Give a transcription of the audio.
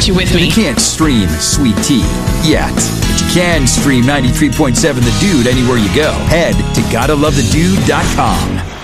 you with me. You can't stream Sweet Tea yet, but you can stream 93.7 The Dude anywhere you go. Head to GottaLoveTheDude.com.